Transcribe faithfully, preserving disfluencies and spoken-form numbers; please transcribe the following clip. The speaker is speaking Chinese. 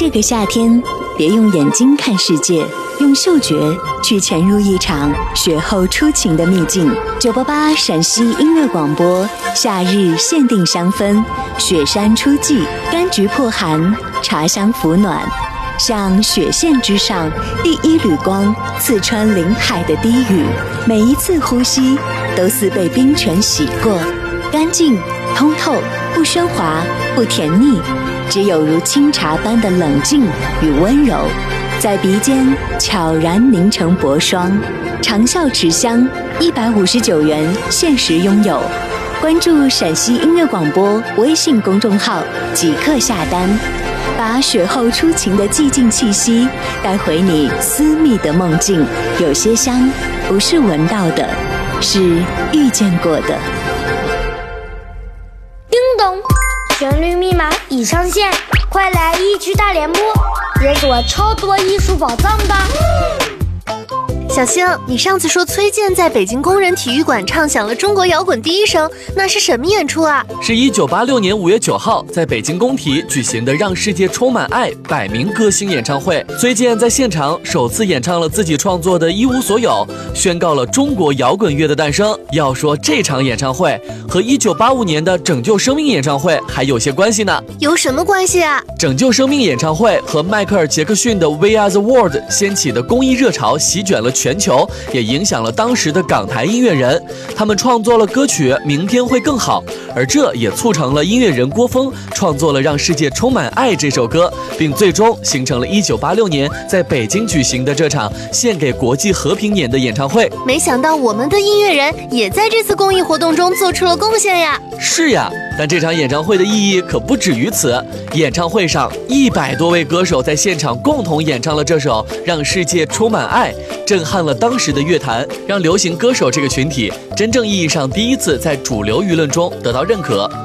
这个夏天，别用眼睛看世界，用嗅觉去潜入一场雪后初晴的秘境。九八八陕西音乐广播，夏日限定香氛，雪山初霁，柑橘破寒，茶香抚暖。像雪线之上第一缕光，刺穿林海的低语，每一次呼吸都似被冰泉洗过，干净通透，不喧哗，不甜腻，只有如清茶般的冷静与温柔，在鼻尖悄然凝成薄霜。长效持香，一百五十九元限时拥有。关注陕西音乐广播微信公众号，即刻下单，把雪后初晴的寂静气息带回你私密的梦境。有些香不是闻到的，是遇见过的。 叮咚，旋律密码已上线，快来一区大联播，解锁超多艺术宝藏吧！ 小星，你上次说崔健在北京工人体育馆唱响了中国摇滚第一声，那是什么演出啊？ 是一九八六年五月九号在北京工体举行的让世界充满爱百名歌星演唱会。崔健在现场首次演唱了自己创作的《一无所有》，宣告了中国摇滚乐的诞生。要说这场演唱会和一九八五年的拯救生命演唱会还有些关系呢。 有什么关系啊？ 拯救生命演唱会和迈克尔·杰克逊的 We Are the World 掀起的公益热潮席卷了全球，也影响了当时的港台音乐人，他们创作了歌曲《明天会更好》，而这也促成了音乐人郭峰创作了《让世界充满爱》这首歌，并最终形成了一九八六年在北京举行的这场献给国际和平年的演唱会。 没想到我们的音乐人也在这次公益活动中做出了贡献呀！ 是呀，但这场演唱会的意义可不止于此。演唱会上一百多位歌手在现场共同演唱了这首《让世界充满爱》，震撼了当时的乐坛，让流行歌手这个群体真正意义上第一次在主流舆论中得到认可。